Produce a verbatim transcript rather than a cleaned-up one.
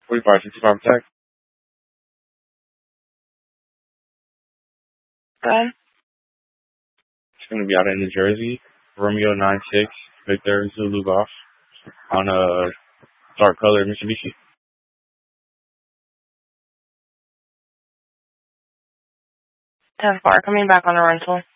forty-five fifty-five attack. Go ahead. It's going to be out of New Jersey. Romeo nine six, Victor Zulu Golf on a dark color Mitsubishi. ten four, coming back on a rental.